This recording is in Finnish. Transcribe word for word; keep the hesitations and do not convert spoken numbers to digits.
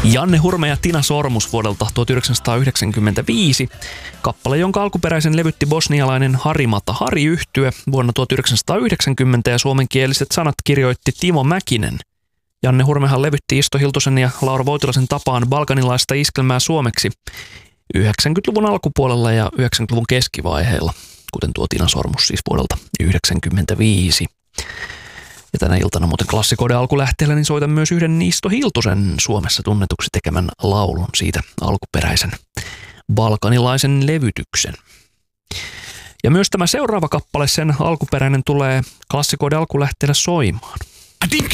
Janne Hurme ja Tina Sormus vuodelta tuhatyhdeksänsataayhdeksänkymmentäviisi. Kappale, jonka alkuperäisen levytti bosnialainen Harimata Hari-yhtye vuonna tuhatyhdeksänsataayhdeksänkymmentä ja suomenkieliset sanat kirjoitti Timo Mäkinen. Janne Hurmehan levytti Isto Hiltusen ja Laura Voutilaisen tapaan balkanilaista iskelmää suomeksi yhdeksänkymmentäluvun alkupuolella ja yhdeksänkymmentäluvun keskivaiheilla, kuten tuo Tina Sormus siis vuodelta yhdeksänkymmentäviisi. Ja tänä iltana muuten klassikoiden alkulähteellä niin soitan myös yhden Isto Hiltusen Suomessa tunnetuksi tekemän laulun siitä alkuperäisen balkanilaisen levytyksen. Ja myös tämä seuraava kappale, sen alkuperäinen, tulee klassikoiden alkulähteellä soimaan. I think